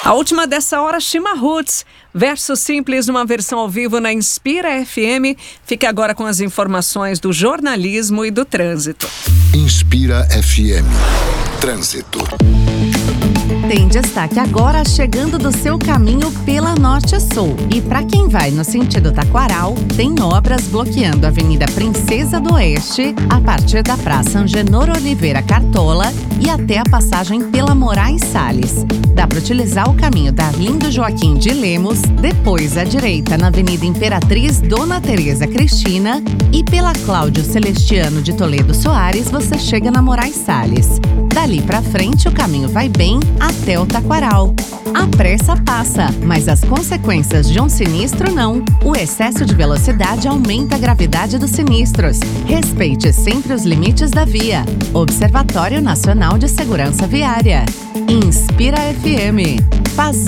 A última dessa hora, Chima Roots, verso simples numa versão ao vivo na Inspira FM. Fica agora com as informações do jornalismo e do trânsito. Inspira FM. Trânsito. Tem destaque agora chegando do seu caminho pela Norte-Sul. E para quem vai no sentido Taquaral, tem obras bloqueando a Avenida Princesa do Oeste, a partir da Praça Angenor Oliveira Cartola e até a passagem pela Moraes Salles. Dá para utilizar o caminho da Arlindo Joaquim de Lemos, depois à direita na Avenida Imperatriz Dona Tereza Cristina e pela Cláudio Celestiano de Toledo Soares você chega na Moraes Salles. Dali para frente o caminho vai bem até o Taquaral. A pressa passa, mas as consequências de um sinistro não. O excesso de velocidade aumenta a gravidade dos sinistros. Respeite sempre os limites da via. Observatório Nacional de Segurança Viária. Inspira FM.